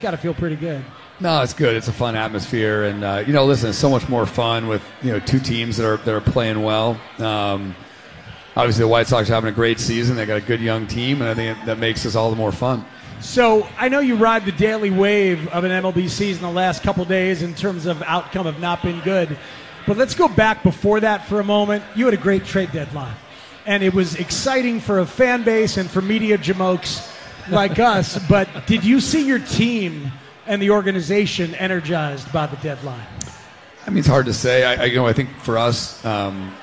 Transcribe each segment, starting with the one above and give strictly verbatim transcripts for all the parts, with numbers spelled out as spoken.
Got to feel pretty good. No, it's good. It's a fun atmosphere, and uh, you know, listen, it's so much more fun with you know two teams that are that are playing well. Um, obviously, the White Sox are having a great season. They got a good young team, and I think that makes this all the more fun. So I know you ride the daily wave of an M L B season the last couple days in terms of outcome have not been good, but let's go back before that for a moment. You had a great trade deadline, and it was exciting for a fan base and for media jamokes like us. But did you see your team and the organization energized by the deadline? I mean, it's hard to say. I, I you know, I think for us, um,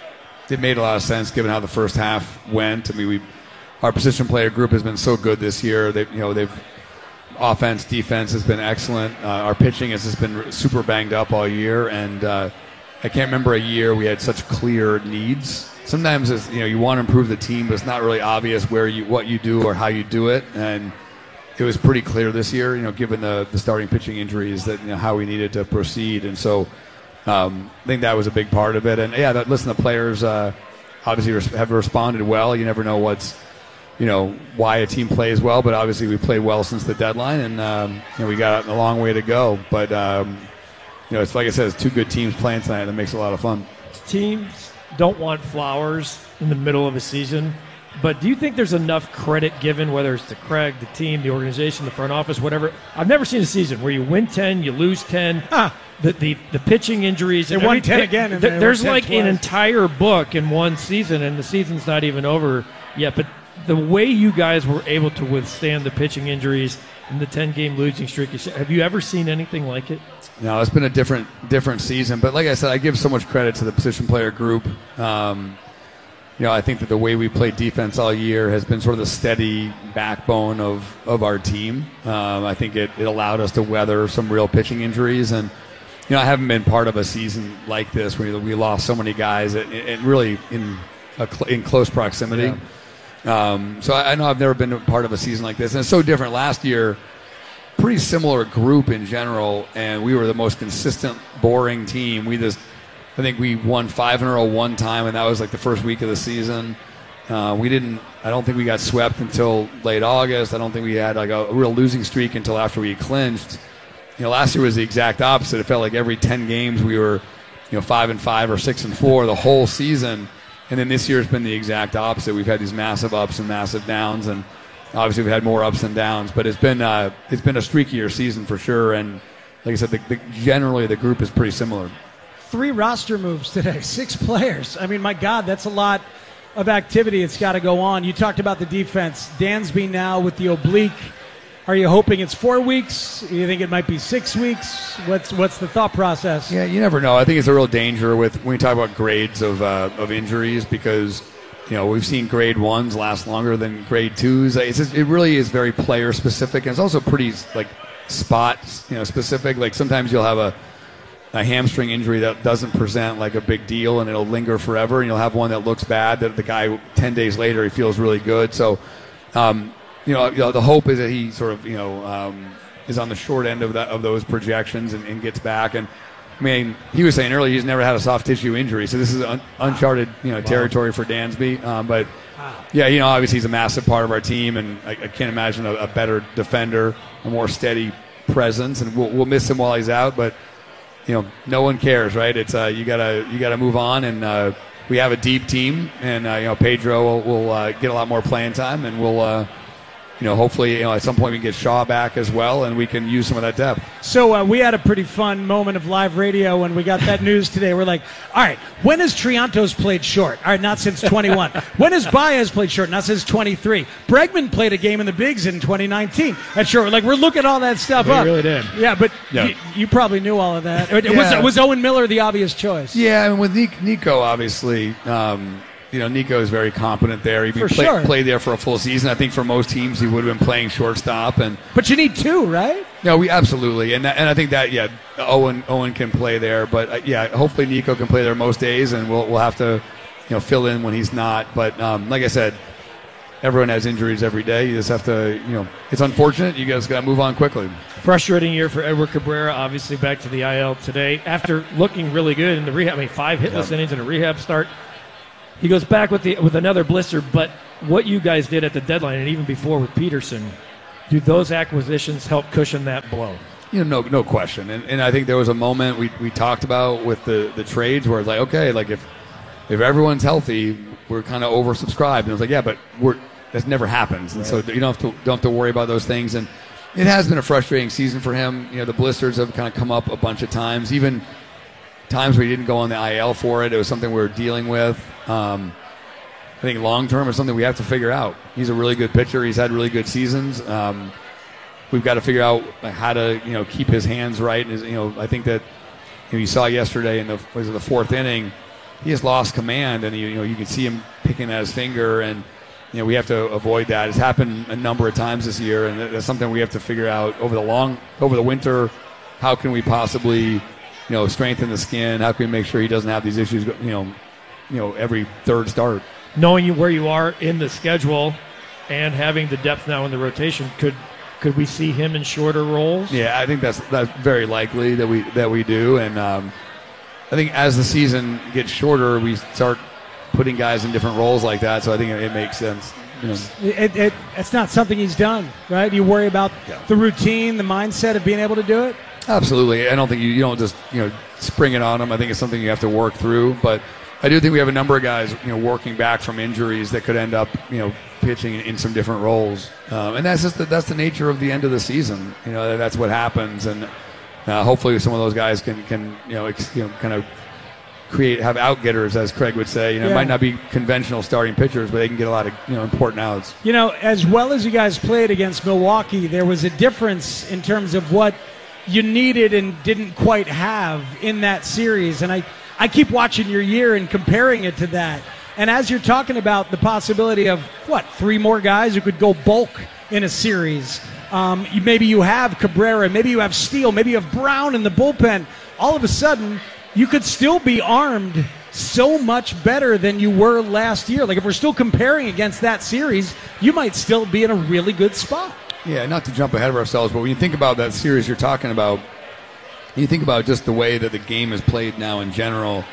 it made a lot of sense given how the first half went. I mean, we, our position player group has been so good this year. They, you know, they've offense, defense has been excellent. Uh, our pitching has just been super banged up all year, and uh, I can't remember a year we had such clear needs. Sometimes, it's, you know, you want to improve the team, but it's not really obvious where you, what you do or how you do it, and it was pretty clear this year, you know, given the, the starting pitching injuries, that you know how we needed to proceed, and so um, I think that was a big part of it. And yeah, that, listen, the players uh, obviously res- have responded well. You never know what's, you know, why a team plays well, but obviously we played well since the deadline, and um, you know, we got a long way to go. But um, you know, it's like I said, it's two good teams playing tonight. That makes it a lot of fun. Teams don't want flowers in the middle of a season. But do you think there's enough credit given, whether it's to Craig, the team, the organization, the front office, whatever? I've never seen a season where you win ten, you lose ten. Ah. The, the the pitching injuries. They won ten again. And th- there's like twice. an entire book in one season, and the season's not even over yet. But the way you guys were able to withstand the pitching injuries and the ten-game losing streak, have you ever seen anything like it? No, it's been a different different season. But like I said, I give so much credit to the position player group. Um, You know, I think that the way we played defense all year has been sort of the steady backbone of, of our team. Um, I think it, it allowed us to weather some real pitching injuries. And, you know, I haven't been part of a season like this where we lost so many guys and, and really in a cl- in close proximity. Yeah. Um, so I, I know I've never been a part of a season like this. And it's so different. Last year, pretty similar group in general, and we were the most consistent, boring team. We just... I think we won five in a row one time, and that was like the first week of the season. Uh, we didn't. I don't think we got swept until late August. I don't think we had like a, a real losing streak until after we clinched. You know, last year was the exact opposite. It felt like every ten games we were, you know, five and five or six and four the whole season. And then this year has been the exact opposite. We've had these massive ups and massive downs, and obviously we've had more ups and downs. But it's been uh, it's been a streakier season for sure. And like I said, the, the, generally the group is pretty similar. Three roster moves today, six players. I mean, my God, that's a lot of activity. It's got to go on. You talked about the defense. Dansby now with the oblique. Are you hoping it's four weeks? Do you think it might be six weeks? What's what's the thought process? Yeah, you never know. I think it's a real danger with when we talk about grades of uh, of injuries because, you know, we've seen grade ones last longer than grade twos. It's just, it really is very player specific, and it's also pretty like spot you know specific. Like sometimes you'll have a a hamstring injury that doesn't present like a big deal and it'll linger forever, and you'll have one that looks bad that the guy ten days later he feels really good. So, um, you, know, you know, the hope is that he sort of, you know, um, is on the short end of that, of those projections and, and gets back. And I mean, he was saying earlier he's never had a soft tissue injury, so this is un- uncharted, you know, wow. territory for Dansby. Um, but yeah, you know, obviously he's a massive part of our team, and I, I can't imagine a, a better defender, a more steady presence, and we'll, we'll miss him while he's out, but. You know, no one cares, right? It's uh, you gotta you gotta move on, and uh, we have a deep team, and uh, you know Pedro will, will uh, get a lot more playing time, and we'll uh, you know hopefully you know at some point we can get Shaw back as well, and we can use some of that depth. So uh, we had a pretty fun moment of live radio when we got that news today. We're like, all right, when has Triantos played short? All right, not since twenty-one. When has Baez played short? Not since twenty-three. Bregman played a game in the bigs in twenty nineteen. That's short. Like we're looking all that stuff we up. We really did. Yeah, but yeah. You, you probably knew all of that. Yeah. Was, was Owen Miller the obvious choice? Yeah, I mean with Nico, obviously. Um, You know, Nico is very competent there. He for play, sure. played there for a full season. I think for most teams he would have been playing shortstop. And but you need two, right? No, we absolutely, and that, and I think that yeah, Owen Owen can play there. But uh, yeah, hopefully Nico can play there most days, and we'll we'll have to you know fill in when he's not. But um, like I said, everyone has injuries every day. You just have to you know it's unfortunate. You guys got to move on quickly. Frustrating year for Edward Cabrera. Obviously back to the I L today after looking really good in the rehab. I mean, five hitless yeah. innings in a rehab start. He goes back with the with another blister, but what you guys did at the deadline and even before with Peterson Do those acquisitions help cushion that blow? You know, no, no question. And, and I think there was a moment we, we talked about with the, the trades where it's like, okay, like if if everyone's healthy, we're kind of oversubscribed. And it was like, yeah, but we're that never happens. And right. so you don't have to don't have to worry about those things. And it has been a frustrating season for him. You know, the blisters have kind of come up a bunch of times, even times we didn't go on the I L for it. It was something we were dealing with. Um, I think long term is something we have to figure out. He's a really good pitcher. He's had really good seasons. Um, we've got to figure out how to, you know, keep his hands right. And, you know, I think that you know, you saw yesterday in the was it the fourth inning, he has lost command, and you, you know you can see him picking at his finger, and you know we have to avoid that. It's happened a number of times this year, and that's something we have to figure out over the long over the winter. How can we possibly, you know, strengthen the skin? How can we make sure he doesn't have these issues, you know, you know, every third start? Knowing you where you are in the schedule and having the depth now in the rotation, could could we see him in shorter roles? Yeah, I think that's that's very likely that we that we do, and um, I think as the season gets shorter, we start putting guys in different roles like that. So I think it, it makes sense. You know. It, it, it's not something he's done, right? You worry about yeah. the routine, the mindset of being able to do it. Absolutely. I don't think you, you don't just you know spring it on him. I think it's something you have to work through. But I do think we have a number of guys you know working back from injuries that could end up you know pitching in, in some different roles. Um, and that's just the, that's the nature of the end of the season. You know that's what happens. And uh, hopefully some of those guys can can you know ex, you know kind of create have outgetters, as Craig would say. You know, yeah. It might not be conventional starting pitchers, but they can get a lot of you know important outs. You know, as well as you guys played against Milwaukee, there was a difference in terms of what you needed and didn't quite have in that series. And I, I keep watching your year and comparing it to that. And as you're talking about the possibility of, what, three more guys who could go bulk in a series, um, you, maybe you have Cabrera, maybe you have Steele, maybe you have Brown in the bullpen, all of a sudden you could still be armed so much better than you were last year. Like if we're still comparing against that series, you might still be in a really good spot. Yeah, not to jump ahead of ourselves, but when you think about that series you're talking about, you think about just the way that the game is played now in general,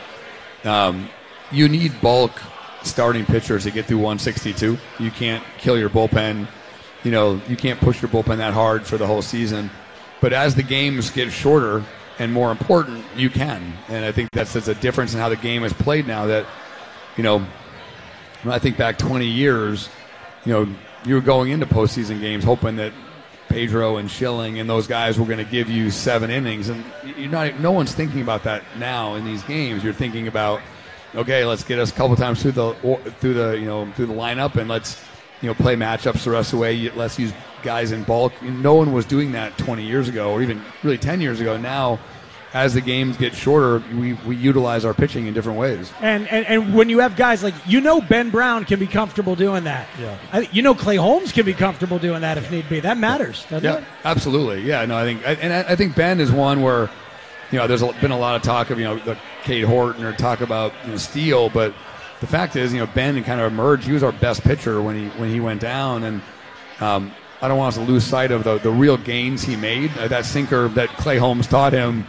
um, you need bulk starting pitchers to get through one sixty-two. You can't kill your bullpen. You know, you can't push your bullpen that hard for the whole season. But as the games get shorter and more important, you can. And I think that's, that's a difference in how the game is played now that, you know, when I think back twenty years, you know, you were going into postseason games hoping that Pedro and Schilling and those guys were going to give you seven innings, and you're not. No one's thinking about that now in these games. You're thinking about, okay, let's get us a couple times through the through the you know through the lineup, and let's you know play matchups the rest of the way. Let's use guys in bulk. No one was doing that twenty years ago, or even really ten years ago. Now, as the games get shorter, we, we utilize our pitching in different ways. And, and and when you have guys like, you know, Ben Brown can be comfortable doing that. Yeah. I, you know, Clay Holmes can be comfortable doing that if need be. That matters, doesn't yeah, it? Absolutely. Yeah, no, I think, and I, I think Ben is one where, you know, there's been a lot of talk of, you know, the Cade Horton or talk about, you know, Steele, but the fact is, you know, Ben kind of emerged. He was our best pitcher when he when he went down, and um, I don't want us to lose sight of the, the real gains he made. Uh, that sinker that Clay Holmes taught him,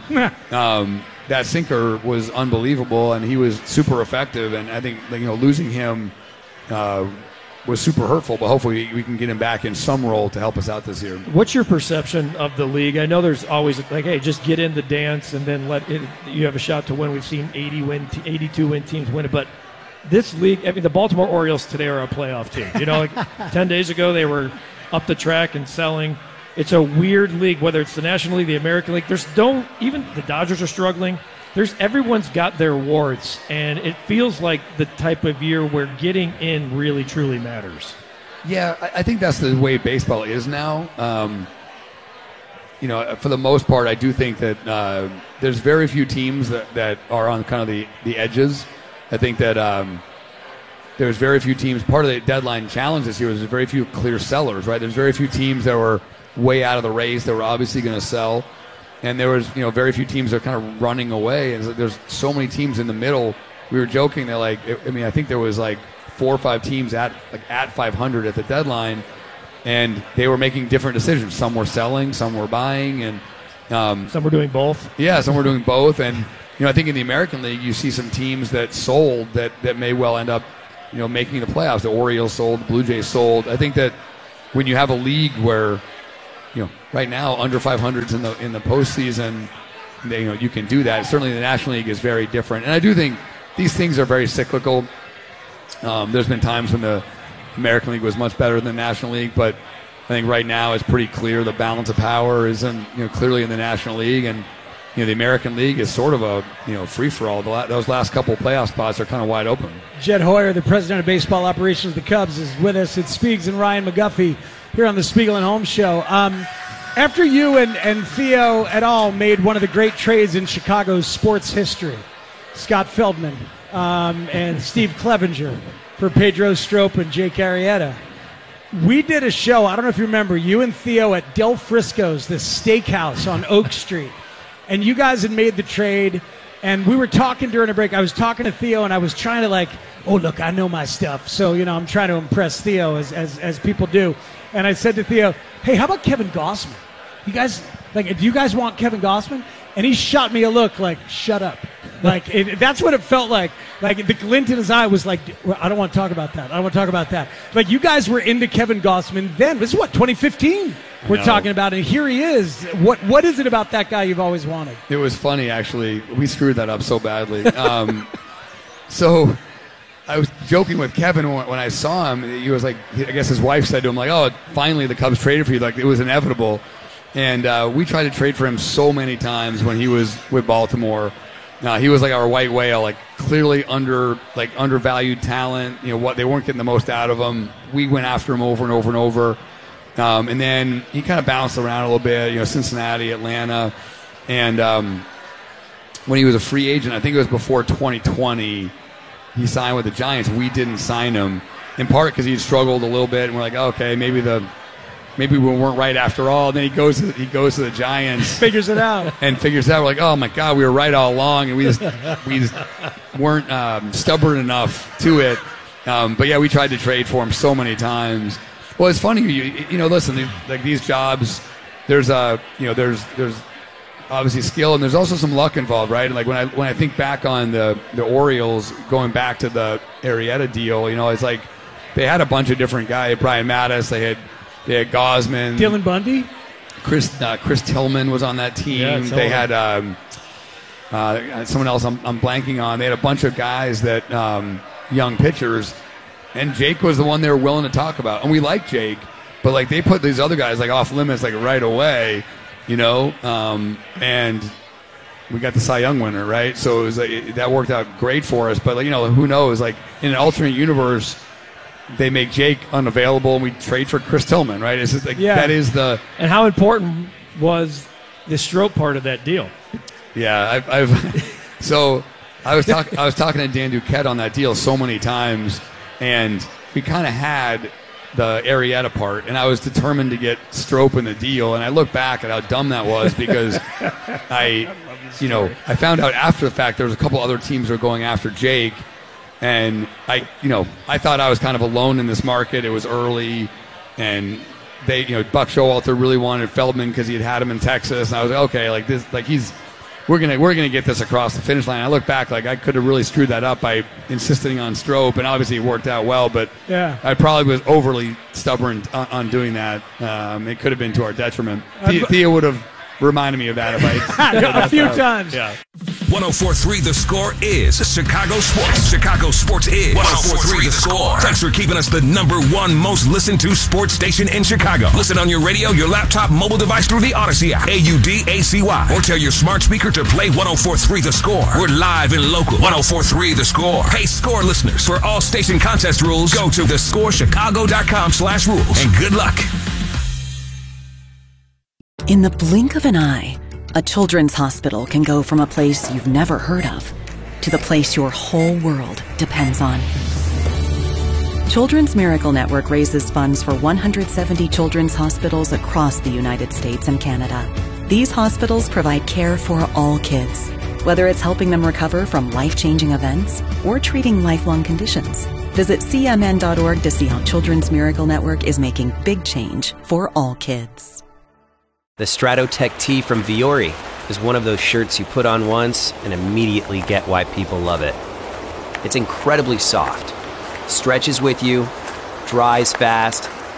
um, that sinker was unbelievable, and he was super effective. And I think you know losing him uh, was super hurtful, but hopefully we can get him back in some role to help us out this year. What's your perception of the league? I know there's always like, hey, just get in the dance and then let it, you have a shot to win. We've seen eighty win, eighty-two win teams win it, but this league, I mean, the Baltimore Orioles today are a playoff team. You know, like ten days ago they were up the track and selling. It's a weird league, whether it's the National League, the American League. There's don't even the Dodgers are struggling. There's everyone's got their warts, and it feels like the type of year where getting in really truly matters. Yeah, I, I think that's the way baseball is now. Um, you know, for the most part, I do think that uh, there's very few teams that, that are on kind of the, the edges. I think that um, there's very few teams. Part of the deadline challenge this year was there's very few clear sellers, right? There's very few teams that were way out of the race that were obviously going to sell, and there was you know very few teams that are kind of running away. And there's so many teams in the middle. We were joking that like I mean I think there was like four or five teams at like at five hundred at the deadline, and they were making different decisions. Some were selling, some were buying, and um, some were doing both. Yeah, some were doing both, and you know I think in the American League you see some teams that sold that that may well end up. You know, making the playoffs. The Orioles sold, the Blue Jays sold. I think that when you have a league where you know, right now under five hundreds in the in the postseason, they, you know, you can do that. Certainly, the National League is very different, and I do think these things are very cyclical. Um, there's been times when the American League was much better than the National League, but I think right now it's pretty clear the balance of power is in, you know, clearly in the National League, and you know the American League is sort of a you know free for all. Those last couple of playoff spots are kind of wide open. Jed Hoyer, the president of baseball operations of the Cubs, is with us. It's Speegs and Ryan McGuffey here on the Spiegel and Holmes Show. Um, after you and, and Theo et al. Made one of the great trades in Chicago's sports history, Scott Feldman um, and Steve Clevenger for Pedro Strop and Jake Arrieta, we did a show, I don't know if you remember, you and Theo at Del Frisco's, this steakhouse on Oak Street. And you guys had made the trade, and we were talking during a break. I was talking to Theo, and I was trying to like, oh, look, I know my stuff. So, you know, I'm trying to impress Theo as as, as people do. And I said to Theo, hey, how about Kevin Gossman? You guys, like, do you guys want Kevin Gossman? And he shot me a look like, shut up. Like, it, that's what it felt like. Like, the glint in his eye was like, I don't want to talk about that. I don't want to talk about that. Like, you guys were into Kevin Gossman then. This is what, twenty fifteen? We're talking about, and here he is. What What is it about that guy you've always wanted? It was funny, actually. We screwed that up so badly. Um, so I was joking with Kevin when, when I saw him. He was like, I guess his wife said to him, like, oh, finally the Cubs traded for you. Like, it was inevitable. And uh, we tried to trade for him so many times when he was with Baltimore. Uh, he was like our white whale, like clearly under, like undervalued talent. You know what? They weren't getting the most out of him. We went after him over and over and over. Um, and then he kind of bounced around a little bit, you know, Cincinnati, Atlanta. And um, when he was a free agent, I think it was before twenty twenty, he signed with the Giants. We didn't sign him, in part because he struggled a little bit. And we're like, oh, okay, maybe the maybe we weren't right after all. And then he goes to, he goes to the Giants. Figures it out. And figures it out. We're like, oh, my God, we were right all along. And we just, we just weren't um, stubborn enough to it. Um, but, yeah, we tried to trade for him so many times. Well, it's funny, you, you know, listen, these, like these jobs, there's a, you know, there's there's obviously skill, and there's also some luck involved, right? And like when I when I think back on the, the Orioles, going back to the Arrieta deal, you know, it's like they had a bunch of different guys. Brian Mattis, they had they had Gausman, Dylan Bundy, Chris uh, Chris Tillman was on that team. Yeah, they had um, uh, someone else I'm, I'm blanking on. They had a bunch of guys that um, young pitchers. And Jake was the one they were willing to talk about. And we like Jake, but like they put these other guys like off limits like right away, you know, um, and we got the Cy Young winner, right? So it was like, it, that worked out great for us. But like, you know, who knows? Like in an alternate universe, they make Jake unavailable and we trade for Chris Tillman, right? It's just like, yeah. That is the. And how important was the Strop part of that deal? Yeah, I've, I've so I was talking I was talking to Dan Duquette on that deal so many times. And we kind of had the Arrieta part, and I was determined to get Strop in the deal. And I look back at how dumb that was because I, you know, I found out after the fact there was a couple other teams that were going after Jake, and I, you know, I thought I was kind of alone in this market. It was early, and they, you know, Buck Showalter really wanted Feldman because he had had him in Texas, and I was like, okay, like this, like he's. We're gonna we're gonna get this across the finish line. I look back like I could have really screwed that up by insisting on Strop, and obviously it worked out well. But yeah. I probably was overly stubborn on, on doing that. Um, it could have been to our detriment. Thea, Thea would have reminded me of that if I a few times. Yeah. one oh four point three The Score is Chicago Sports. Chicago Sports is one oh four point three The Score. Thanks for keeping us the number one most listened to sports station in Chicago. Listen on your radio, your laptop, mobile device through the Odyssey app, A U D A C Y, or tell your smart speaker to play one oh four point three The Score. We're live and local. one oh four point three The Score. Hey, Score listeners, for all station contest rules, go to the score chicago dot com slash rules, and good luck. In the blink of an eye, a children's hospital can go from a place you've never heard of to the place your whole world depends on. Children's Miracle Network raises funds for one hundred seventy children's hospitals across the United States and Canada. These hospitals provide care for all kids, whether it's helping them recover from life-changing events or treating lifelong conditions. Visit C M N dot org to see how Children's Miracle Network is making big change for all kids. The Stratotech tee from Viore is one of those shirts you put on once and immediately get why people love it. It's incredibly soft, stretches with you, dries fast,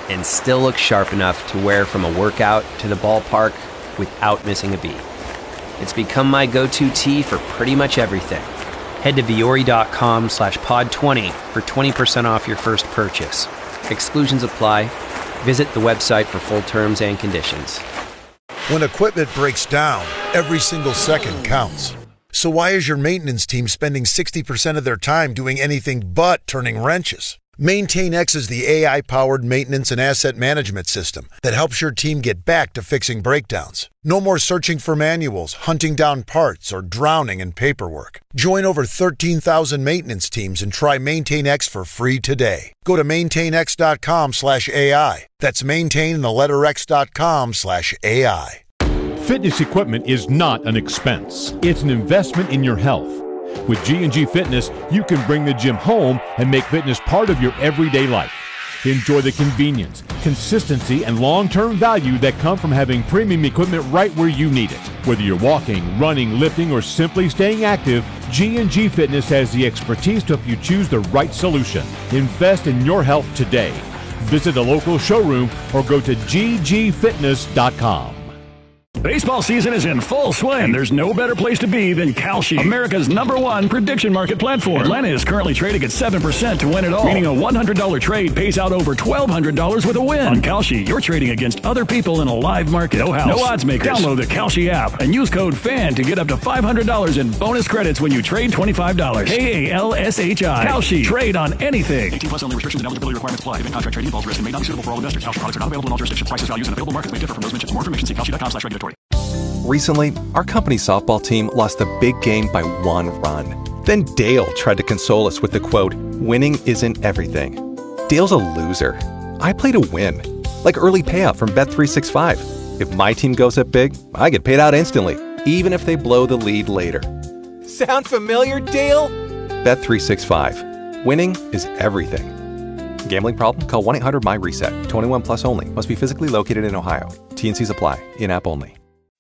and still look sharp enough to wear from a workout to the ballpark without missing a beat. It's become my go-to tee for pretty much everything. Head to Vuori.com slash pod 20 for twenty percent off your first purchase. Exclusions apply. Visit the website for full terms and conditions. When equipment breaks down, every single second counts. So why is your maintenance team spending sixty percent of their time doing anything but turning wrenches? MaintainX is the A I-powered maintenance and asset management system that helps your team get back to fixing breakdowns. No more searching for manuals, hunting down parts, or drowning in paperwork. Join over thirteen thousand maintenance teams and try MaintainX for free today. Go to maintainx.com slash AI. That's maintain the letter x.com slash AI. Fitness equipment is not an expense. It's an investment in your health. With G and G Fitness, you can bring the gym home and make fitness part of your everyday life. Enjoy the convenience, consistency, and long-term value that come from having premium equipment right where you need it. Whether you're walking, running, lifting, or simply staying active, G and G Fitness has the expertise to help you choose the right solution. Invest in your health today. Visit a local showroom or go to g g fitness dot com. Baseball season is in full swing. There's no better place to be than Kalshi, America's number one prediction market platform. Atlanta is currently trading at seven percent to win it all, meaning a one hundred dollars trade pays out over twelve hundred dollars with a win. On Kalshi, you're trading against other people in a live market. No house, no odds makers. Download the Kalshi app and use code FAN to get up to five hundred dollars in bonus credits when you trade twenty-five dollars. K A L S H I. Kalshi. Trade on anything. eighteen plus only. Restrictions and eligibility requirements apply. Event contract trading involves risk and may not be suitable for all investors. Kalshi products are not available in all jurisdictions. Prices, values, and available markets may differ from those mentioned. For more information, see kalshi dot com slash regulatory. Recently, our company softball team lost the big game by one run. Then Dale tried to console us with the quote, "Winning isn't everything." Dale's a loser. I play to win. Like early payout from Bet three sixty-five. If my team goes up big, I get paid out instantly, even if they blow the lead later. Sound familiar, Dale? Bet three sixty-five. Winning is everything. Gambling problem? Call one eight hundred my reset. twenty-one plus only. Must be physically located in Ohio. T N Cs apply. In-app only.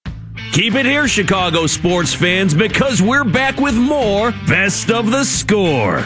Keep it here, Chicago sports fans, because we're back with more Best of the Score.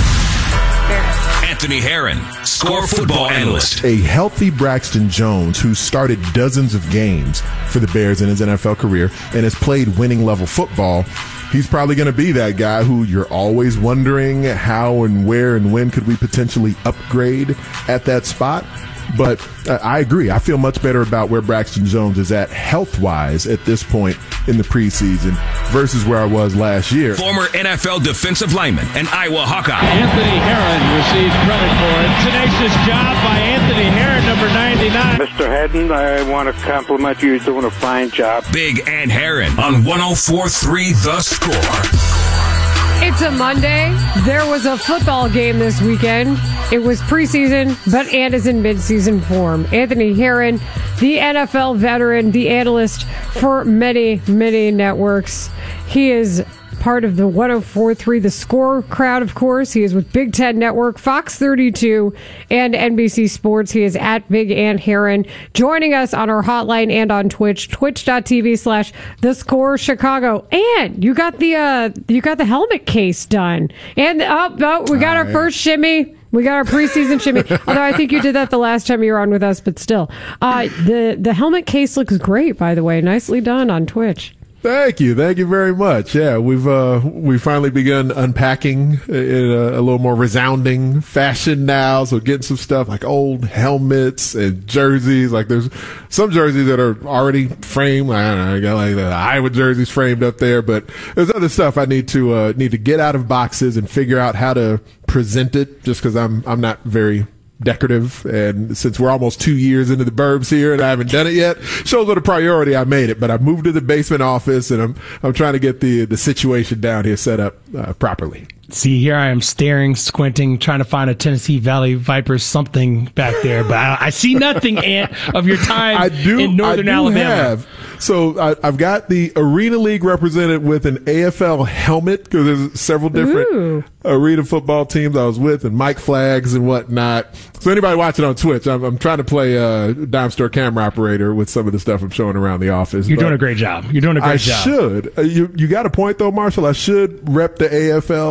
Anthony Herron, Score football analyst. A healthy Braxton Jones, who started dozens of games for the Bears in his N F L career and has played winning level football, he's probably going to be that guy who you're always wondering how and where and when could we potentially upgrade at that spot. But uh, I agree. I feel much better about where Braxton Jones is at health-wise at this point in the preseason versus where I was last year. Former N F L defensive lineman and Iowa Hawkeye. Anthony Herron receives credit for it. Tenacious job by Anthony Herron, number ninety-nine. Mister Hedden, I want to compliment you. You're doing a fine job. Big Ant Herron on one oh four point three The Score. It's a Monday. There was a football game this weekend. It was preseason, but Ant is in midseason form. Anthony Herron, the N F L veteran, the analyst for many, many networks. He is part of the one oh four point three The Score crowd, of course. He is with Big Ten Network, Fox thirty-two, and N B C Sports. He is at Big Ant Herron, joining us on our hotline and on Twitch, twitch.tv slash The Score Chicago. And you got the uh, you got the helmet case done. And oh, oh we got All our right. first shimmy. We got our preseason shimmy. Although I think you did that the last time you were on with us, but still. Uh, the, the helmet case looks great, by the way. Nicely done on Twitch. Thank you. Thank you very much. Yeah, we've uh, we finally begun unpacking in a, a little more resounding fashion now. So getting some stuff like old helmets and jerseys. Like there's some jerseys that are already framed. I don't know. I got like the Iowa jerseys framed up there, but there's other stuff I need to uh, need to get out of boxes and figure out how to present it. Just because I'm I'm not very decorative, and since we're almost two years into the burbs here and I haven't done it yet, shows what a priority I made it. But I moved to the basement office, and I'm I'm trying to get the the situation down here set up uh, properly. See, here I am staring, squinting, trying to find a Tennessee Valley Vipers something back there, but I, I see nothing, Ant, of your time I do, in Northern I do Alabama. Have. So I, I've got the Arena League represented with an A F L helmet, because there's several different Ooh. arena football teams I was with, and Mike Flags and whatnot. So anybody watching on Twitch, I'm, I'm trying to play a dime store camera operator with some of the stuff I'm showing around the office. You're doing a great job. You're doing a great I job. I should. Uh, you, you got a point, though, Marshall. I should rep the A F L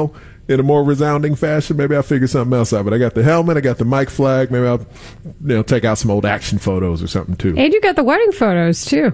in a more resounding fashion, maybe I'll figure something else out. But I got the helmet, I got the mic flag. Maybe I'll, you know, take out some old action photos or something too. And you got the wedding photos too.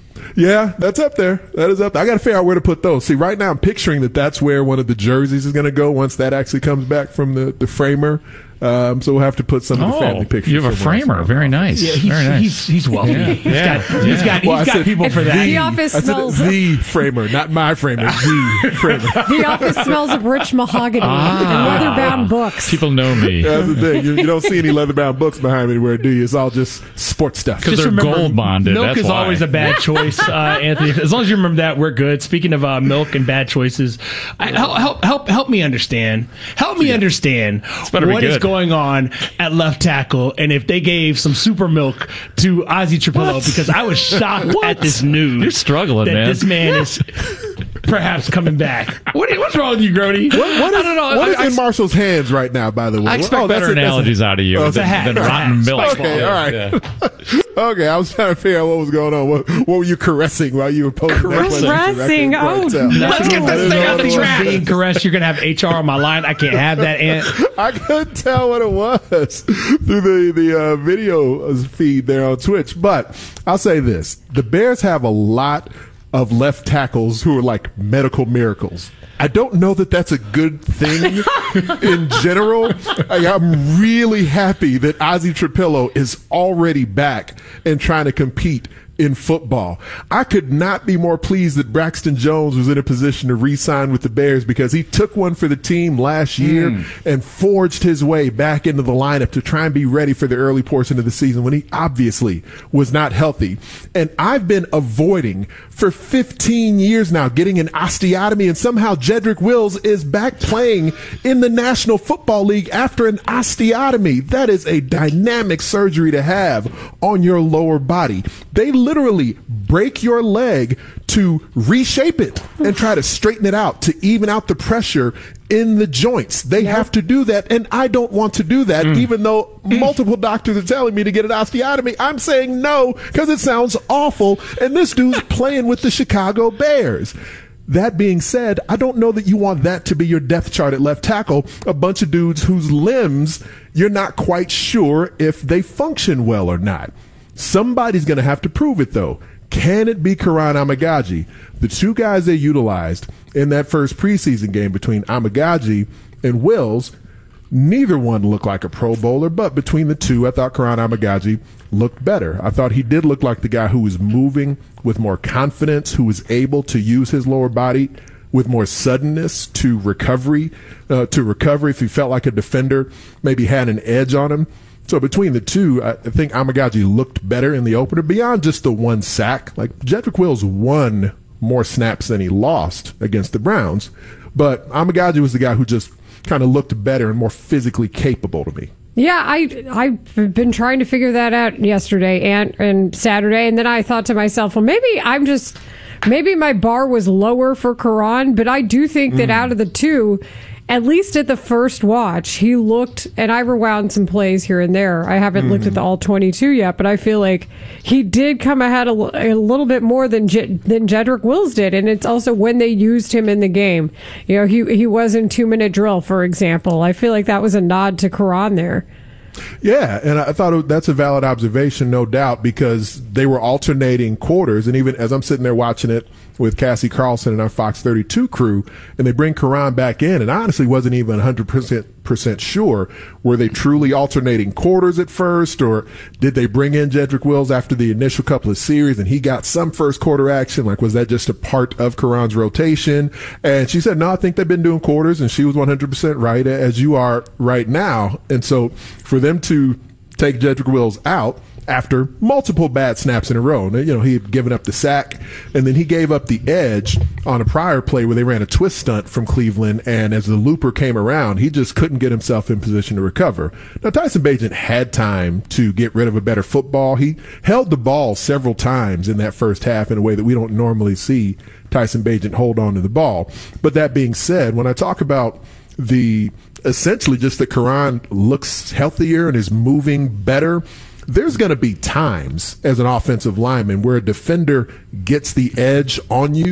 Yeah, that's up there. That is up there. I got to figure out where to put those. See, right now I'm picturing that that's where one of the jerseys is going to go once that actually comes back from the, the framer. Um, so we'll have to put some of the oh, family pictures. You have a framer. Very nice. Yeah, he's, Very nice. He's, he's wealthy. Yeah. He's Yeah. got, he's got, Well, he's I got said people for that. The office I said smells. the framer, not my framer. The framer. The office smells of rich mahogany Ah. and leather-bound books. People know me. That's the thing. You, you don't see any leather-bound books behind me anywhere, do you? It's all just sports stuff. Because Just they're remember, gold bonded. Milk That's is why. always a bad choice, uh, Anthony. As long as you remember that, we're good. Speaking of uh, milk and bad choices, I, help, help help help me understand. Help me understand better be what is good. going on at left tackle, and if they gave some super milk to Ozzy Trapillo, What? because I was shocked What? at this news. You're struggling, that man. this man is perhaps coming back. What, what's wrong with you, Grody? What, what is, I don't know. what is I- in Marshall's hands right now, by the way? I expect Oh, that's better it, that's analogies it. out of you Oh, than, it's a hat. than It's a rotten hat. milk. Okay, all right. Yeah. Okay, I was trying to figure out what was going on. What, what were you caressing while you were posing that question? Caressing? I couldn't quite Oh, tell. no. Let's get I this didn't thing know out what the it was. trash. Being caressed, you're going to have H R on my line. I can't have that, Ant. I couldn't tell what it was through the the uh, video feed there on Twitch. But I'll say this: the Bears have a lot of left tackles who are like medical miracles. I don't know that that's a good thing in general. Like, I'm really happy that Ozzy Trapillo is already back and trying to compete in football. I could not be more pleased that Braxton Jones was in a position to re-sign with the Bears, because he took one for the team last year mm. and forged his way back into the lineup to try and be ready for the early portion of the season when he obviously was not healthy. And I've been avoiding for fifteen years now getting an osteotomy, and somehow Jedrick Wills is back playing in the National Football League after an osteotomy. That is a dynamic surgery to have on your lower body. They literally break your leg to reshape it and try to straighten it out, to even out the pressure in the joints. They yep. have to do that, and I don't want to do that, mm. even though mm. multiple doctors are telling me to get an osteotomy. I'm saying no, because it sounds awful, and this dude's playing with the Chicago Bears. That being said, I don't know that you want that to be your depth chart at left tackle, a bunch of dudes whose limbs you're not quite sure if they function well or not. Somebody's going to have to prove it, though. Can it be Karan Amagaji? The two guys they utilized in that first preseason game between Amagaji and Wills, neither one looked like a Pro Bowler, but between the two, I thought Karan Amagaji looked better. I thought he did look like the guy who was moving with more confidence, who was able to use his lower body with more suddenness to recovery, uh, to recover if he felt like a defender maybe had an edge on him. So between the two, I think Amagaji looked better in the opener beyond just the one sack. Like, Jedrick Wills won more snaps than he lost against the Browns, but Amagaji was the guy who just kind of looked better and more physically capable to me. Yeah, I, I've been trying to figure that out yesterday and, and Saturday, and then I thought to myself, well, maybe I'm just, maybe my bar was lower for Karan, but I do think that mm. out of the two, at least at the first watch, he looked, and I rewound some plays here and there. I haven't mm. looked at the all twenty-two yet, but I feel like he did come ahead a, a little bit more than Je- than Jedrick Wills did, and it's also when they used him in the game. You know, he he was in two minute drill, for example. I feel like that was a nod to Karan there. Yeah, and I thought that's a valid observation, no doubt, because they were alternating quarters, and even as I'm sitting there watching it with Cassie Carlson and our Fox thirty-two crew, and they bring Karan back in, and I honestly wasn't even one hundred percent sure, were they truly alternating quarters at first, or did they bring in Jedrick Wills after the initial couple of series and he got some first quarter action? Like, was that just a part of Karan's rotation? And she said, no, I think they've been doing quarters, and she was one hundred percent right, as you are right now. And so for them to take Jedrick Wills out after multiple bad snaps in a row. You know, he had given up the sack, and then he gave up the edge on a prior play where they ran a twist stunt from Cleveland, and as the looper came around, he just couldn't get himself in position to recover. Now, Tyson Bagent had time to get rid of a better football. He held the ball several times in that first half in a way that we don't normally see Tyson Bagent hold on to the ball. But that being said, when I talk about the essentially just that Karan looks healthier and is moving better, there's going to be times as an offensive lineman where a defender gets the edge on you,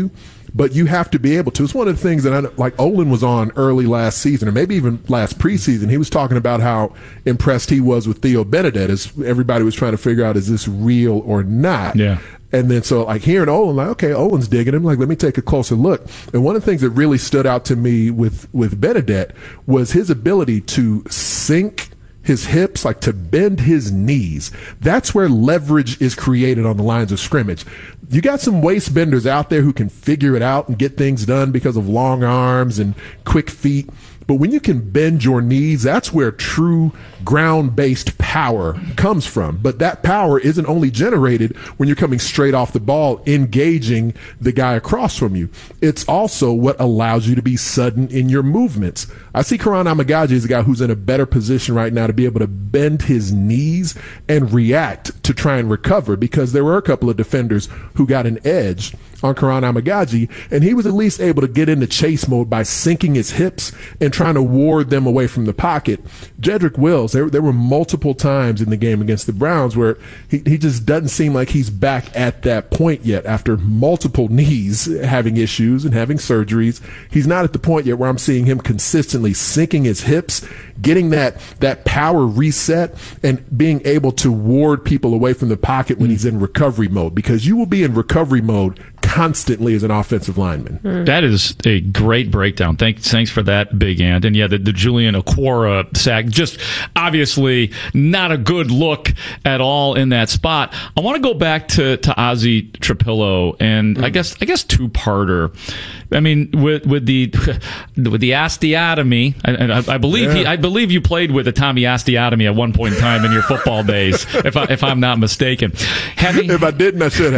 but you have to be able to. It's one of the things that I, like Olin was on early last season, or maybe even last preseason. He was talking about how impressed he was with Theo Benedette as everybody was trying to figure out, is this real or not? Yeah. And then so like hearing Olin, like, okay, Olin's digging him. Like, let me take a closer look. And one of the things that really stood out to me with, with Benedette was his ability to sink his hips, like to bend his knees. That's where leverage is created on the lines of scrimmage. You got some waist benders out there who can figure it out and get things done because of long arms and quick feet. But when you can bend your knees, that's where true ground-based power comes from. But that power isn't only generated when you're coming straight off the ball, engaging the guy across from you. It's also what allows you to be sudden in your movements. I see Karan Amagaji as a guy who's in a better position right now to be able to bend his knees and react to try and recover, because there were a couple of defenders who got an edge on Karan Amagaji, and he was at least able to get into chase mode by sinking his hips and trying to ward them away from the pocket. Jedrick Wills, there, there were multiple times in the game against the Browns where he, he just doesn't seem like he's back at that point yet after multiple knees having issues and having surgeries. He's not at the point yet where I'm seeing him consistently sinking his hips, getting that, that power reset, and being able to ward people away from the pocket when he's in recovery mode, because you will be in recovery mode constantly as an offensive lineman. Mm. That is a great breakdown. Thanks, thanks for that, Big Ant. And yeah, the, the Julian Okwara sack, just obviously not a good look at all in that spot. I want to go back to, to Ozzie Trapillo, and mm. I guess I guess two-parter. I mean, with with the with the osteotomy, I, I, I believe yeah. he, I believe you played with a Tommy osteotomy at one point in time in your football days, if I, if I'm not mistaken. Having, if I didn't, I should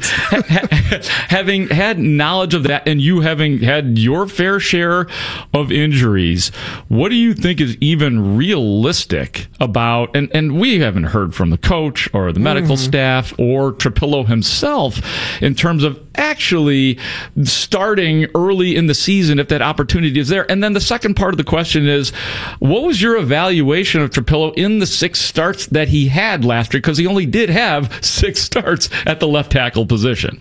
have. Having had knowledge of that, and you having had your fair share of injuries, what do you think is even realistic about? And and we haven't heard from the coach or the medical mm. staff or Trapillo himself in terms of actually starting early in the season if that opportunity is there. And then the second part of the question is, what was your evaluation of Trapillo in the six starts that he had last year? Because he only did have six starts at the left tackle position.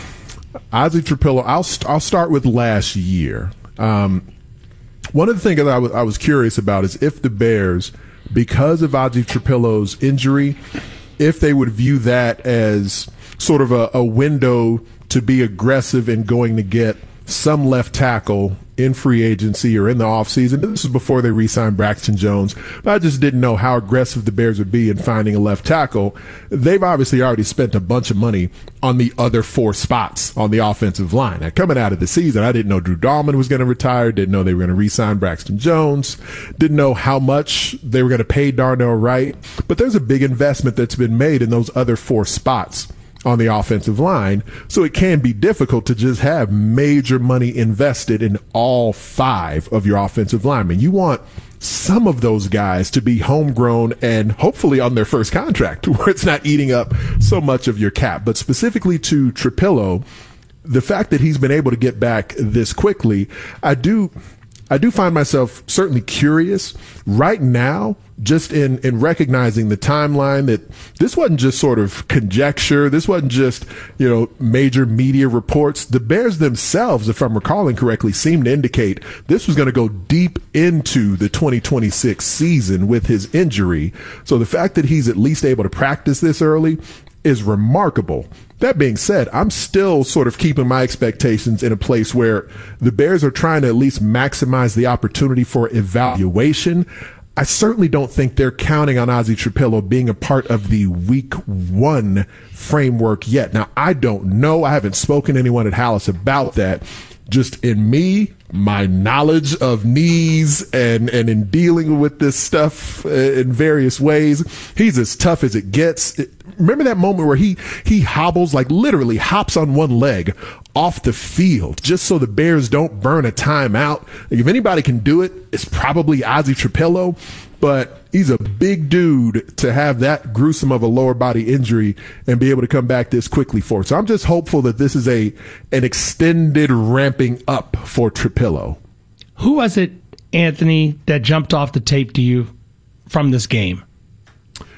Ozzie Trapillo, I'll, I'll start with last year. Um, one of the things that I was, I was curious about is if the Bears, because of Ozzie Trapillo's injury, if they would view that as sort of a, a window to be aggressive in going to get some left tackle in free agency or in the offseason. This was before they re-signed Braxton Jones. But I just didn't know how aggressive the Bears would be in finding a left tackle. They've obviously already spent a bunch of money on the other four spots on the offensive line. Now, coming out of the season, I didn't know Drew Dahlman was going to retire, didn't know they were going to re-sign Braxton Jones, didn't know how much they were going to pay Darnell Wright. But there's a big investment that's been made in those other four spots on the offensive line, so it can be difficult to just have major money invested in all five of your offensive linemen. You want some of those guys to be homegrown and hopefully on their first contract where it's not eating up so much of your cap. But specifically to Trapillo, the fact that he's been able to get back this quickly, I do I do find myself certainly curious right now, just in, in recognizing the timeline, that this wasn't just sort of conjecture. This wasn't just, you know, major media reports. The Bears themselves, if I'm recalling correctly, seem to indicate this was going to go deep into the twenty twenty-six season with his injury. So the fact that he's at least able to practice this early is remarkable. That being said, I'm still sort of keeping my expectations in a place where the Bears are trying to at least maximize the opportunity for evaluation. I certainly don't think they're counting on Ozzie Trapillo being a part of the week one framework yet. Now, I don't know. I haven't spoken to anyone at Hallis about that. Just in me, my knowledge of knees and, and in dealing with this stuff in various ways, he's as tough as it gets. It, remember that moment where he, he hobbles, like literally hops on one leg off the field just so the Bears don't burn a timeout? Like, if anybody can do it, it's probably Ozzie Trapillo. But he's a big dude to have that gruesome of a lower body injury and be able to come back this quickly for it. So I'm just hopeful that this is a an extended ramping up for Trapillo. Who was it, Anthony, that jumped off the tape to you from this game?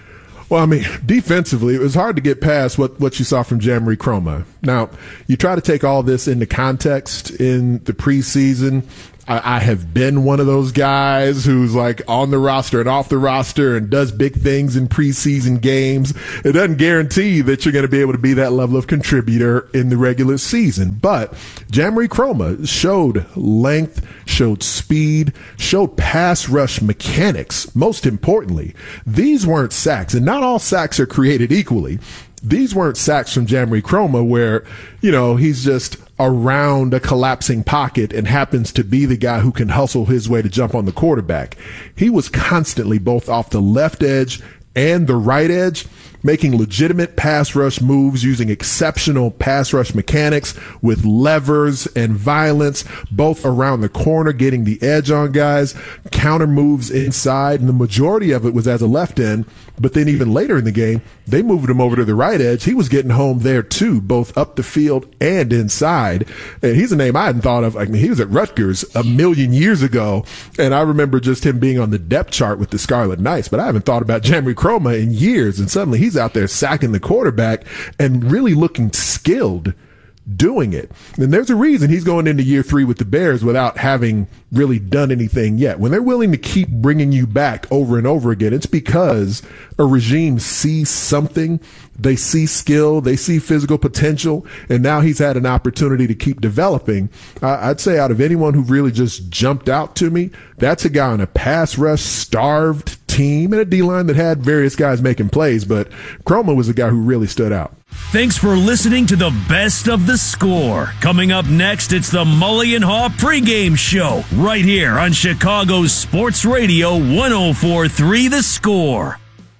Well, I mean, defensively, it was hard to get past what, what you saw from Jamari Croma. Now, you try to take all this into context in the preseason. I, I have been one of those guys who's like on the roster and off the roster and does big things in preseason games. It doesn't guarantee that you're going to be able to be that level of contributor in the regular season. But Jamari Croma showed length, showed speed, showed pass rush mechanics. Most importantly, these weren't sacks, and not all sacks are created equally. These weren't sacks from Jamari Croma where, you know, he's just around a collapsing pocket and happens to be the guy who can hustle his way to jump on the quarterback. He was constantly both off the left edge and the right edge, making legitimate pass rush moves using exceptional pass rush mechanics with levers and violence, both around the corner, getting the edge on guys, counter moves inside, and the majority of it was as a left end. But then even later in the game, they moved him over to the right edge. He was getting home there too, both up the field and inside. And he's a name I hadn't thought of. I mean, he was at Rutgers a million years ago, and I remember just him being on the depth chart with the Scarlet Knights, but I haven't thought about Jamari Croma in years, and suddenly he's out there sacking the quarterback and really looking skilled doing it. And there's a reason he's going into year three with the Bears without having really done anything yet. When they're willing to keep bringing you back over and over again, it's because a regime sees something. They see skill, they see physical potential, and now he's had an opportunity to keep developing. Uh, I'd say out of anyone who really just jumped out to me, that's a guy on a pass rush starved team and a D-line that had various guys making plays, but Croma was a guy who really stood out. Thanks for listening to the Best of the Score. Coming up next, it's the Mully and Haw pregame show right here on Chicago's Sports Radio one oh four point three The Score.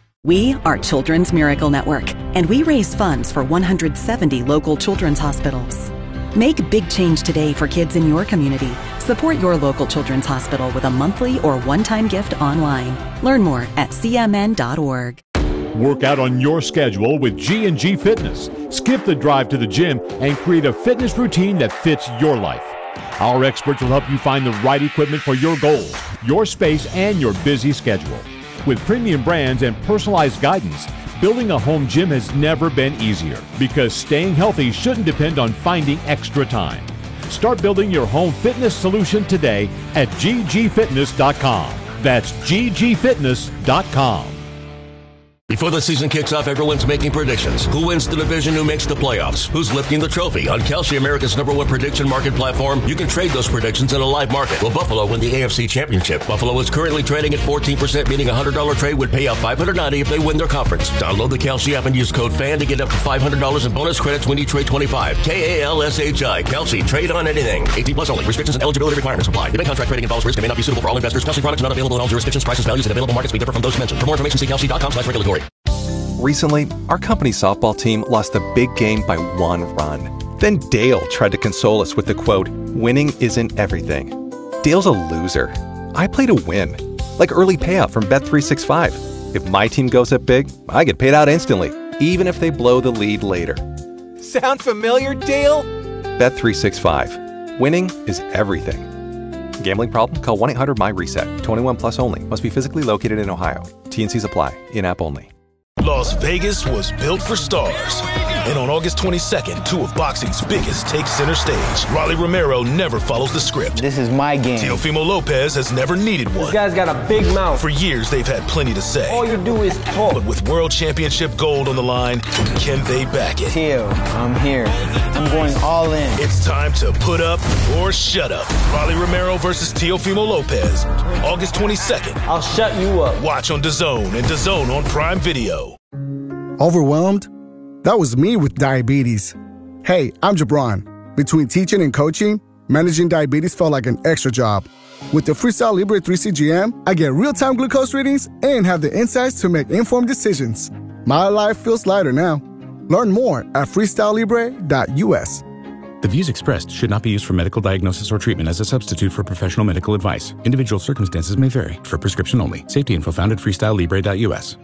We are Children's Miracle Network, and we raise funds for one hundred seventy local children's hospitals. Make a big change today for kids in your community. Support your local children's hospital with a monthly or one-time gift online. Learn more at c m n dot org. Work out on your schedule with G and G Fitness. Skip the drive to the gym and create a fitness routine that fits your life. Our experts will help you find the right equipment for your goals, your space, and your busy schedule. With premium brands and personalized guidance, building a home gym has never been easier because staying healthy shouldn't depend on finding extra time. Start building your home fitness solution today at g g fitness dot com. That's g g fitness dot com. Before the season kicks off, everyone's making predictions. Who wins the division? Who makes the playoffs? Who's lifting the trophy? On Kalshi, America's number one prediction market platform, you can trade those predictions in a live market. Will Buffalo win the A F C Championship? Buffalo is currently trading at fourteen percent, meaning a one hundred dollars trade would pay out five hundred ninety dollars if they win their conference. Download the Kalshi app and use code FAN to get up to five hundred dollars in bonus credits when you trade twenty-five. K A L S H I. Kalshi. Trade on anything. eighteen plus only. Restrictions and eligibility requirements apply. The contract trading involves risk and may not be suitable for all investors. Kalshi products not available in all jurisdictions. Prices, values, and available markets may differ from those mentioned. For more information, see kalshi dot com slash regulatory. Recently, our company softball team lost a big game by one run. Then Dale tried to console us with the quote, "Winning isn't everything." Dale's a loser. I play to win, like early payout from Bet three sixty-five. If my team goes up big, I get paid out instantly, even if they blow the lead later. Sound familiar, Dale? Bet three sixty-five. Winning is everything. Gambling problem? Call one eight hundred M Y reset. twenty-one plus only. Must be physically located in Ohio. T and Cs apply. In-app only. Las Vegas was built for stars. And on August twenty-second, two of boxing's biggest take center stage. Rolly Romero never follows the script. This is my game. Teofimo Lopez has never needed one. This guy's got a big mouth. For years, they've had plenty to say. All you do is talk. But with World Championship gold on the line, can they back it? Teo, I'm here. I'm going all in. It's time to put up or shut up. Rolly Romero versus Teofimo Lopez. August twenty-second. I'll shut you up. Watch on DAZN and DAZN on Prime Video. Overwhelmed? That was me with diabetes. Hey, I'm Jabron. Between teaching and coaching, managing diabetes felt like an extra job. With the Freestyle Libre three C G M, I get real-time glucose readings and have the insights to make informed decisions. My life feels lighter now. Learn more at freestyle libre dot u s. The views expressed should not be used for medical diagnosis or treatment as a substitute for professional medical advice. Individual circumstances may vary. For prescription only. Safety info found at freestyle libre dot u s.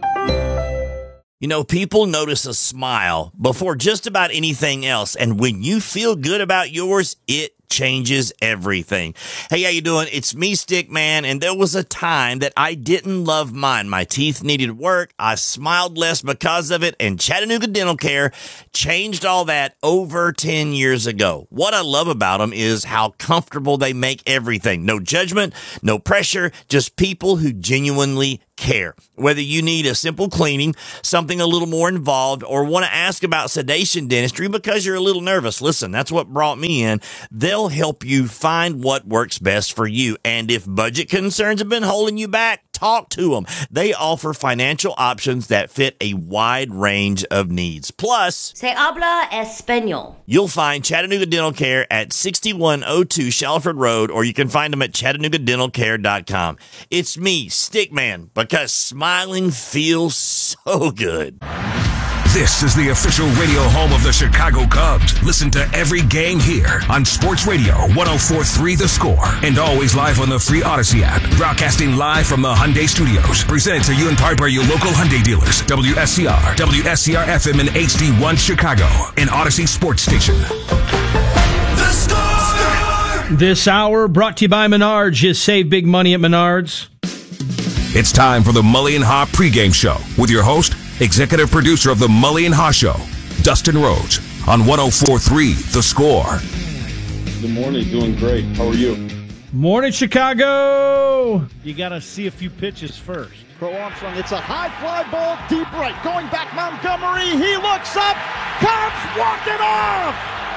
You know, people notice a smile before just about anything else. And when you feel good about yours, it changes everything. Hey, how you doing? It's me, Stickman, and there was a time that I didn't love mine. My teeth needed work. I smiled less because of it, and Chattanooga Dental Care changed all that over ten years ago. What I love about them is how comfortable they make everything. No judgment, no pressure, just people who genuinely care. Whether you need a simple cleaning, something a little more involved, or want to ask about sedation dentistry because you're a little nervous, listen, that's what brought me in. They'll help you find what works best for you. And if budget concerns have been holding you back, talk to them. They offer financial options that fit a wide range of needs. Plus, Se habla español. You'll find Chattanooga Dental Care at sixty-one oh two Shalford Road, or you can find them at chattanooga dental care dot com. It's me, Stickman, because smiling feels so good. This is the official radio home of the Chicago Cubs. Listen to every game here on Sports Radio one oh four point three The Score, and always live on the free Odyssey app. Broadcasting live from the Hyundai Studios. Presented to you in part by your local Hyundai dealers. W S C R, W S C R F M and H D one Chicago, an Odyssey sports station. The Score! This hour brought to you by Menards. Just save big money at Menards. It's time for the Mully and Haw pregame show with your host, executive producer of the Mully and Haw Show, Dustin Rhodes, on one oh four point three The Score. Good morning. Doing great. How are you? Morning, Chicago. You got to see a few pitches first. Crow Armstrong, it's a high fly ball, deep right. Going back, Montgomery. He looks up. Cubs walk it off.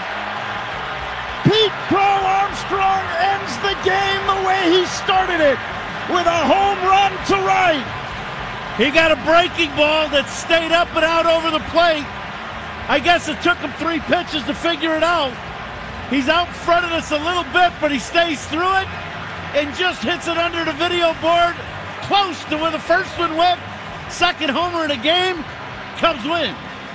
Pete Crow Armstrong ends the game the way he started it, with a home run to right. He got a breaking ball that stayed up and out over the plate. I guess it took him three pitches to figure it out. He's out in front of us a little bit, but he stays through it and just hits it under the video board, close to where the first one went. Second homer in a game. Cubs win.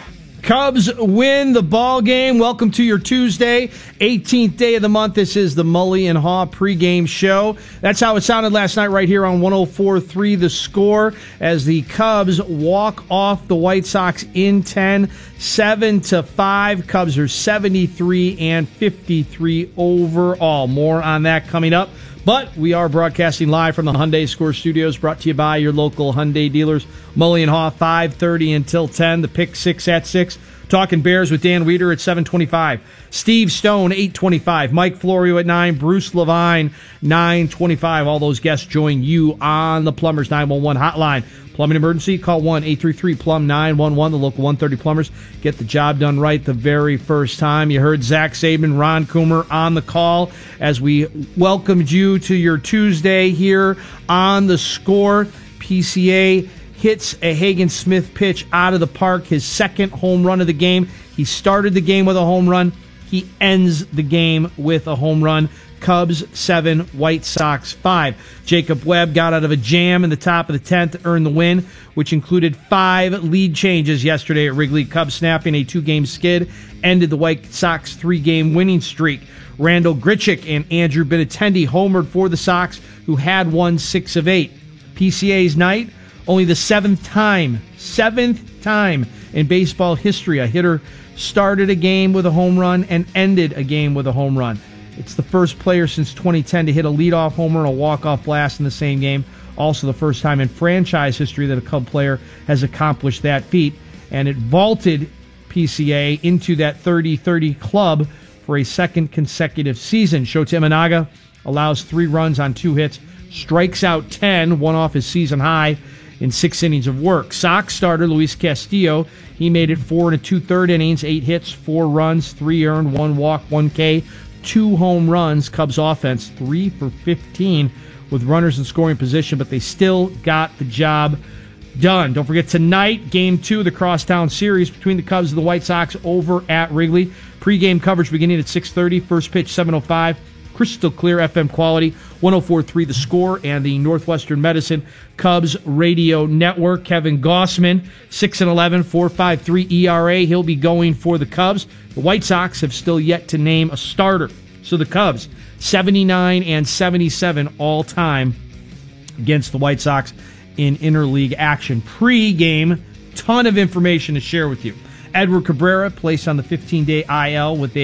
Cubs win the ball game. Welcome to your Tuesday, eighteenth day of the month. This is the Mully and Haw pregame show. That's how it sounded last night right here on one oh four point three The Score, as the Cubs walk off the White Sox in ten, seven to five. Cubs are seventy-three and fifty-three overall. More on that coming up. But we are broadcasting live from the Hyundai Score Studios, brought to you by your local Hyundai dealers. Mully and Haw, five thirty until ten. The Pick Six at six. Talking Bears with Dan Weeder at seven twenty-five. Steve Stone, eight twenty-five. Mike Florio at nine. Bruce Levine, nine twenty-five. All those guests join you on the Plumbers nine one one hotline. Plumbing emergency, call one eight three three plumb nine one one. The local one thirty Plumbers. Get the job done right the very first time. You heard Zach Saban, Ron Coomer on the call as we welcomed you to your Tuesday here on The Score. P C A hits a Hagen Smith pitch out of the park, his second home run of the game. He started the game with a home run. He ends the game with a home run. Cubs seven, White Sox five. Jacob Webb got out of a jam in the top of the tenth to earn the win, which included five lead changes yesterday at Wrigley. Cubs snapping a two-game skid ended the White Sox three-game winning streak. Randall Grichuk and Andrew Benintendi homered for the Sox, who had won six of eight. P C A's night, only the seventh time, seventh time in baseball history a hitter started a game with a home run and ended a game with a home run. It's the first player since twenty ten to hit a leadoff homer and a walk-off blast in the same game. Also the first time in franchise history that a Cub player has accomplished that feat. And it vaulted P C A into that thirty thirty club for a second consecutive season. Shota Imanaga allows three runs on two hits, strikes out ten, one off his season high in six innings of work. Sox starter Luis Castillo, he made it four and a two-third innings, eight hits, four runs, three earned, one walk, one K, two home runs. Cubs offense, three for fifteen with runners in scoring position, but they still got the job done. Don't forget tonight, game two of the Crosstown Series between the Cubs and the White Sox over at Wrigley. Pre-game coverage beginning at six thirty, first pitch seven oh five. Crystal clear F M quality, one oh four point three The Score and the Northwestern Medicine Cubs Radio Network. Kevin Gossman, six and eleven, four point five three E R A. He'll be going for the Cubs. The White Sox have still yet to name a starter. So the Cubs, seventy-nine and seventy-seven all-time against the White Sox in interleague action. Pre-game, ton of information to share with you. Edward Cabrera placed on the fifteen-day I L with a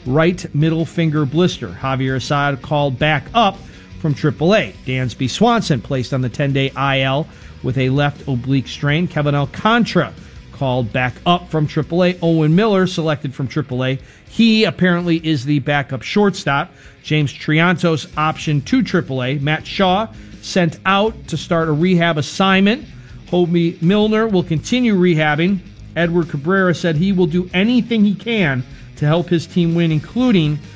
right middle finger blister. Javier Assad called back up from triple A. Dansby Swanson placed on the ten-day I L with a left oblique strain. Kevin Alcantara called back up from triple A. Owen Miller selected from triple A. He apparently is the backup shortstop. James Triantos optioned to triple A. Matt Shaw sent out to start a rehab assignment. Hobie Milner will continue rehabbing. Edward Cabrera said he will do anything he can to help his team win, including